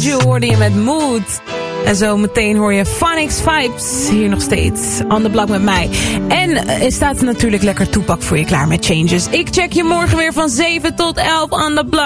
Told You hoorde je met Mood. En zo meteen hoor je Phonics Vibes hier nog steeds. On the block met mij. En er staat natuurlijk lekker Toepak voor je klaar met Changes. Ik check je morgen weer van 7 tot 11 on the block.